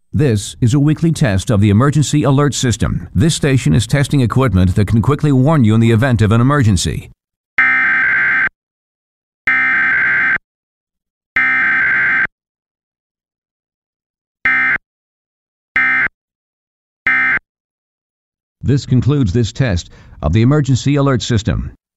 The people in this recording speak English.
This is a weekly test of the Emergency Alert System. This station is testing equipment that can quickly warn you in the event of an emergency. This concludes this test of the Emergency Alert System.